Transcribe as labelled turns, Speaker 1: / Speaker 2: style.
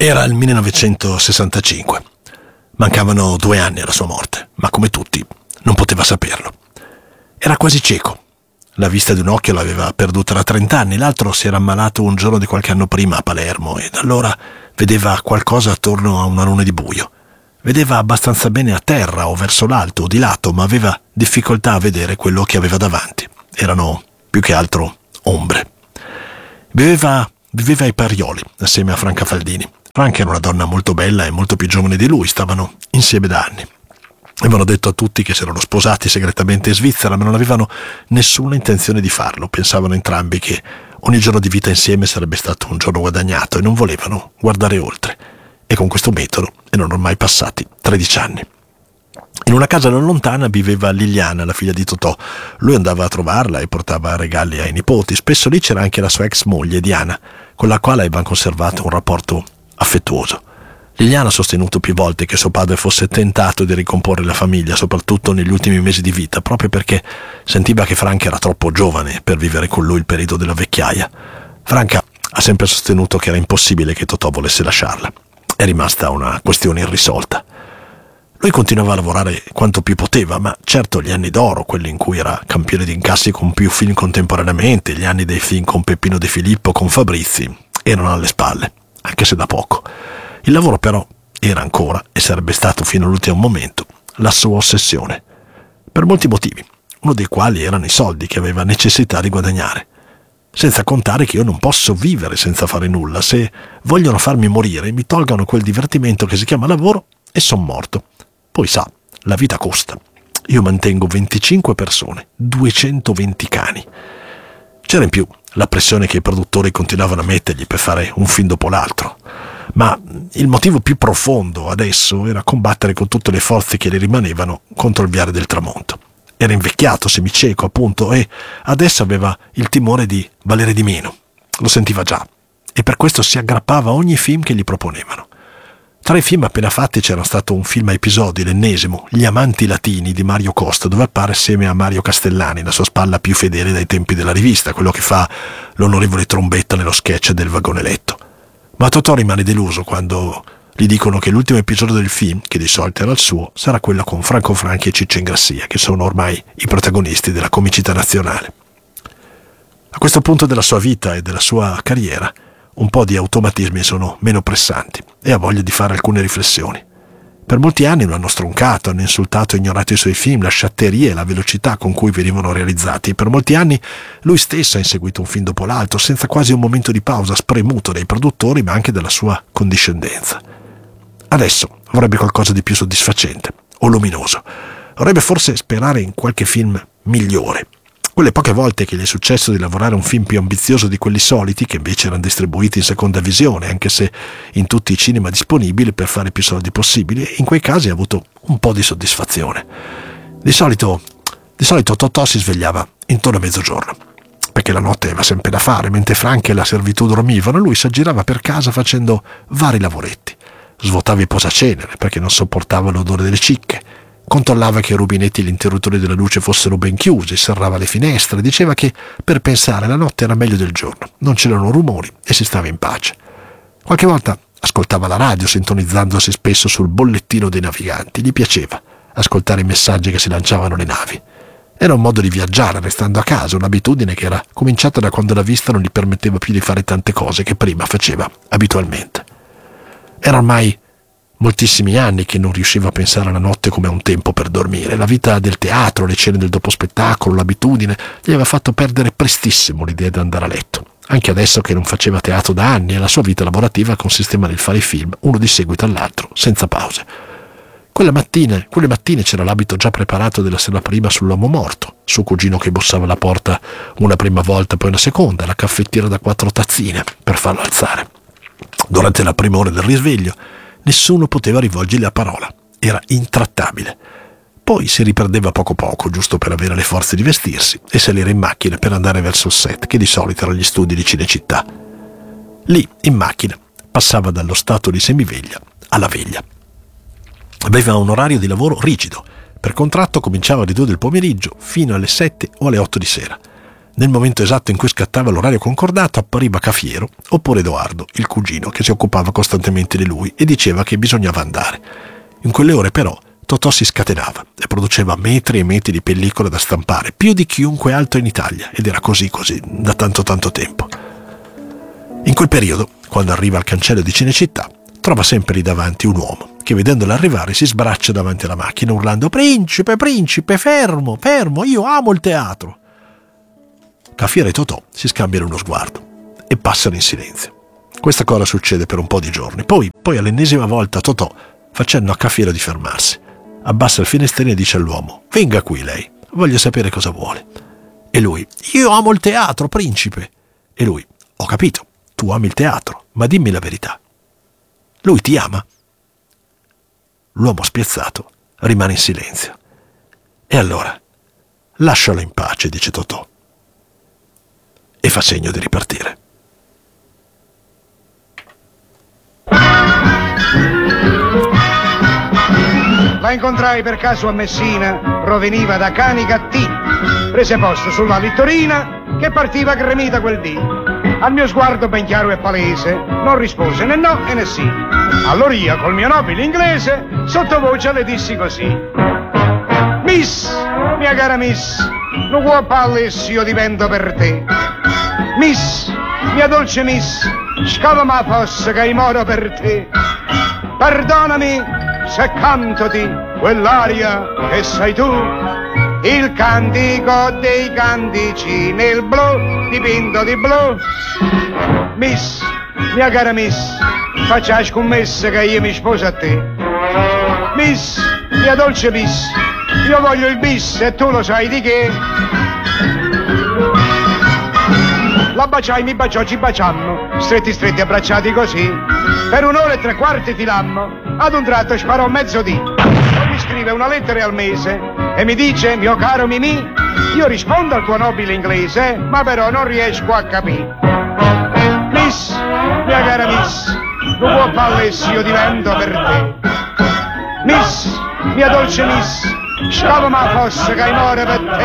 Speaker 1: Era il 1965. Mancavano 2 anni alla sua morte, ma come tutti non poteva saperlo. Era quasi cieco. La vista di un occhio l'aveva perduta da 30 anni, l'altro si era ammalato un giorno di qualche anno prima a Palermo e da allora vedeva qualcosa attorno a un alone di buio. Vedeva abbastanza bene a terra o verso l'alto o di lato, ma aveva difficoltà a vedere quello che aveva davanti. Erano più che altro ombre. Viveva ai Parioli assieme a Franca Faldini. Franca era una donna molto bella e molto più giovane di lui, stavano insieme da anni. Avevano detto a tutti che si erano sposati segretamente in Svizzera, ma non avevano nessuna intenzione di farlo. Pensavano entrambi che ogni giorno di vita insieme sarebbe stato un giorno guadagnato e non volevano guardare oltre. E con questo metodo erano ormai passati 13 anni. In una casa non lontana viveva Liliana, la figlia di Totò. Lui andava a trovarla e portava regali ai nipoti. Spesso lì c'era anche la sua ex moglie, Diana, con la quale avevano conservato un rapporto affettuoso. Liliana ha sostenuto più volte che suo padre fosse tentato di ricomporre la famiglia, soprattutto negli ultimi mesi di vita, proprio perché sentiva che Franca era troppo giovane per vivere con lui il periodo della vecchiaia. Franca ha sempre sostenuto che era impossibile che Totò volesse lasciarla. È rimasta una questione irrisolta. Lui continuava a lavorare quanto più poteva, ma certo gli anni d'oro, quelli in cui era campione di incassi con più film contemporaneamente, gli anni dei film con Peppino De Filippo, con Fabrizi, erano alle spalle, anche se da poco. Il lavoro però era ancora, e sarebbe stato fino all'ultimo momento, la sua ossessione. Per molti motivi, uno dei quali erano i soldi che aveva necessità di guadagnare. Senza contare che io non posso vivere senza fare nulla. Se vogliono farmi morire, mi tolgano quel divertimento che si chiama lavoro e son morto. Poi sa, la vita costa. Io mantengo 25 persone, 220 cani. C'era in più la pressione che i produttori continuavano a mettergli per fare un film dopo l'altro. Ma il motivo più profondo adesso era combattere con tutte le forze che le rimanevano contro il Viale del Tramonto. Era invecchiato, semicieco appunto, e adesso aveva il timore di valere di meno. Lo sentiva già, e per questo si aggrappava a ogni film che gli proponevano. Tra i film appena fatti c'era stato un film a episodi, l'ennesimo, Gli amanti latini di Mario Costa, dove appare assieme a Mario Castellani, la sua spalla più fedele dai tempi della rivista, quello che fa l'onorevole Trombetta nello sketch del vagone letto. Ma Totò rimane deluso quando gli dicono che l'ultimo episodio del film, che di solito era il suo, sarà quello con Franco Franchi e Ciccio Ingrassia, che sono ormai i protagonisti della comicità nazionale. A questo punto della sua vita e della sua carriera, un po' di automatismi sono meno pressanti e ha voglia di fare alcune riflessioni. Per molti anni lo hanno stroncato, hanno insultato e ignorato i suoi film, la sciatteria e la velocità con cui venivano realizzati. Per molti anni lui stesso ha inseguito un film dopo l'altro, senza quasi un momento di pausa, spremuto dai produttori ma anche dalla sua condiscendenza. Adesso vorrebbe qualcosa di più soddisfacente o luminoso. Vorrebbe forse sperare in qualche film migliore. Quelle poche volte che gli è successo di lavorare un film più ambizioso di quelli soliti, che invece erano distribuiti in seconda visione, anche se in tutti i cinema disponibili per fare più soldi possibili, in quei casi ha avuto un po' di soddisfazione. Di solito Totò si svegliava intorno a mezzogiorno, perché la notte aveva sempre da fare, mentre Franca e la servitù dormivano, lui si aggirava per casa facendo vari lavoretti. Svuotava i posacenere perché non sopportava l'odore delle cicche, controllava che i rubinetti e gli interruttori della luce fossero ben chiusi, serrava le finestre, diceva che per pensare la notte era meglio del giorno, non c'erano rumori e si stava in pace. Qualche volta ascoltava la radio, sintonizzandosi spesso sul bollettino dei naviganti. Gli piaceva ascoltare i messaggi che si lanciavano le navi. Era un modo di viaggiare restando a casa, un'abitudine che era cominciata da quando la vista non gli permetteva più di fare tante cose che prima faceva abitualmente. Era ormai moltissimi anni che non riusciva a pensare alla notte come a un tempo per dormire. La vita del teatro, le scene del dopospettacolo, l'abitudine gli aveva fatto perdere prestissimo l'idea di andare a letto. Anche adesso che non faceva teatro da anni e la sua vita lavorativa consisteva nel fare i film, uno di seguito all'altro, senza pause. Quelle mattine c'era l'abito già preparato della sera prima sull'uomo morto, suo cugino che bussava alla porta una prima volta, poi una seconda, la caffettiera da 4 tazzine per farlo alzare. Durante la prima ora del risveglio nessuno poteva rivolgergli la parola, era intrattabile. Poi si riperdeva poco poco, giusto per avere le forze di vestirsi e salire in macchina per andare verso il set, che di solito erano gli studi di Cinecittà. Lì, in macchina, passava dallo stato di semiveglia alla veglia. Aveva un orario di lavoro rigido. Per contratto cominciava alle 2 del pomeriggio fino alle 7 o alle 8 di sera. Nel momento esatto in cui scattava l'orario concordato appariva Cafiero, oppure Edoardo, il cugino, che si occupava costantemente di lui e diceva che bisognava andare. In quelle ore però Totò si scatenava e produceva metri e metri di pellicole da stampare, più di chiunque altro in Italia, ed era così da tanto tempo. In quel periodo, quando arriva al cancello di Cinecittà, trova sempre lì davanti un uomo che, vedendolo arrivare, si sbraccia davanti alla macchina urlando: «Principe, principe, fermo, fermo, io amo il teatro!» Cafiero e Totò si scambiano uno sguardo e passano in silenzio. Questa cosa succede per un po' di giorni. Poi all'ennesima volta Totò fa cenno a Cafiero di fermarsi. Abbassa il finestrino e dice all'uomo: «Venga qui lei, voglio sapere cosa vuole». E lui: «Io amo il teatro, principe». E lui: «Ho capito, tu ami il teatro, ma dimmi la verità. Lui ti ama?» L'uomo spiazzato rimane in silenzio. «E allora, lascialo in pace», dice Totò, e fa segno di ripartire.
Speaker 2: La incontrai per caso a Messina, proveniva da Canicattì. Prese posto sulla littorina che partiva gremita quel dì. Al mio sguardo ben chiaro e palese non rispose né no e né sì. Allora io col mio nobile inglese sottovoce le dissi così: «Miss, mia cara Miss, non vuoi palles io divento per te. Miss, mia dolce Miss, scava ma fosse che moro per te. Perdonami se cantoti quell'aria che sei tu, il cantico dei cantici nel blu dipinto di blu. Miss, mia cara Miss, faccia scommessa che io mi sposo a te. Miss, mia dolce Miss, io voglio il bis e tu lo sai di che». La baciai, mi baciò, ci baciammo, stretti abbracciati così. Per 1 ora e 3/4 filammo, ad un tratto sparò mezzodì. Poi mi scrive una lettera al mese e mi dice: «Mio caro Mimì, io rispondo al tuo nobile inglese, ma però non riesco a capire. Miss, mia cara Miss, non può palles io divento per te. Miss, mia dolce Miss, scava ma fosse che muore per te».